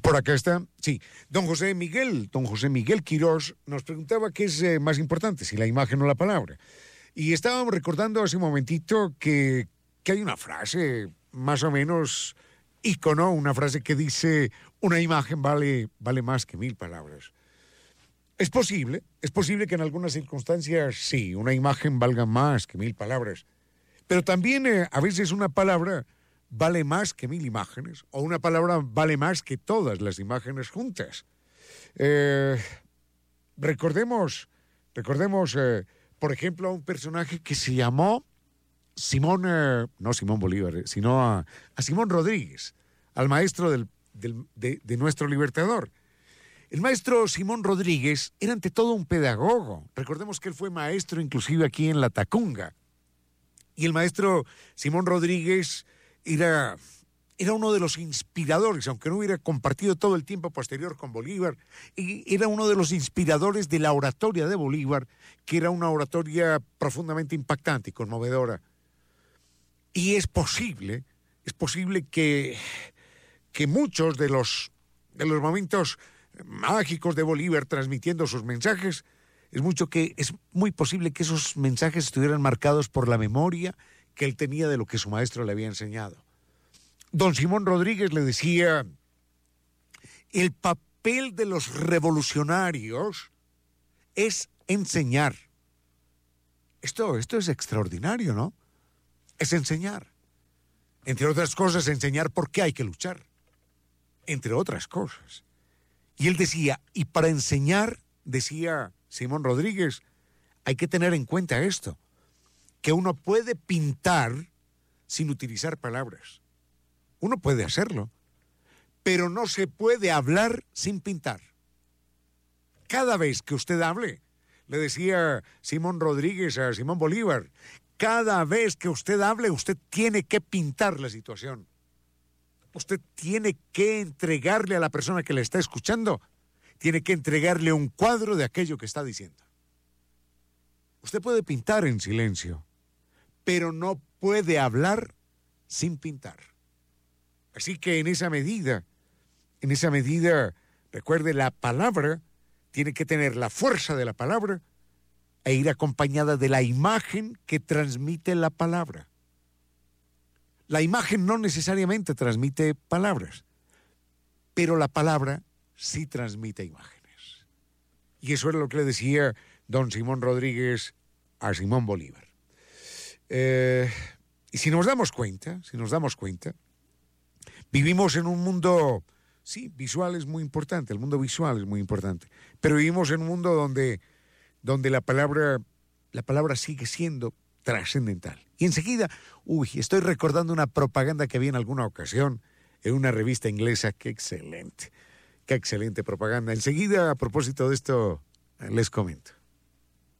Por acá está, sí. Don José Miguel Quirós nos preguntaba qué es más importante, si la imagen o la palabra. Y estábamos recordando hace un momentito que hay una frase más o menos ícono, una frase que dice, una imagen vale más que 1000 palabras. Es posible que en algunas circunstancias sí, una imagen valga más que 1000 palabras, pero también a veces una palabra vale más que 1000 imágenes, o una palabra vale más que todas las imágenes juntas. Recordemos, por ejemplo, a un personaje que se llamó no Simón Bolívar, sino a Simón Rodríguez, al maestro de nuestro libertador. El maestro Simón Rodríguez era ante todo un pedagogo. Recordemos que él fue maestro inclusive aquí en La Tacunga. Y el maestro Simón Rodríguez era uno de los inspiradores, aunque no hubiera compartido todo el tiempo posterior con Bolívar, y era uno de los inspiradores de la oratoria de Bolívar, que era una oratoria profundamente impactante y conmovedora. Y es posible que muchos de los momentos mágicos de Bolívar transmitiendo sus mensajes, es muy posible que esos mensajes estuvieran marcados por la memoria que él tenía de lo que su maestro le había enseñado. Don Simón Rodríguez le decía, el papel de los revolucionarios es enseñar. Esto es extraordinario, ¿no? Es enseñar. Entre otras cosas, enseñar por qué hay que luchar. Entre otras cosas. Y él decía, y para enseñar, decía Simón Rodríguez, hay que tener en cuenta esto, que uno puede pintar sin utilizar palabras. Uno puede hacerlo, pero no se puede hablar sin pintar. Cada vez que usted hable, le decía Simón Rodríguez a Simón Bolívar, cada vez que usted hable, usted tiene que pintar la situación. Usted tiene que entregarle a la persona que le está escuchando, tiene que entregarle un cuadro de aquello que está diciendo. Usted puede pintar en silencio, pero no puede hablar sin pintar. Así que en esa medida, recuerde, la palabra tiene que tener la fuerza de la palabra e ir acompañada de la imagen que transmite la palabra. La imagen no necesariamente transmite palabras, pero la palabra sí transmite imágenes. Y eso era lo que le decía don Simón Rodríguez a Simón Bolívar. Y si nos damos cuenta, vivimos en un mundo, sí, visual es muy importante, el mundo visual es muy importante, pero vivimos en un mundo donde la palabra sigue siendo trascendental. Y enseguida, estoy recordando una propaganda que vi en alguna ocasión en una revista inglesa. Qué excelente propaganda. Enseguida, a propósito de esto, les comento.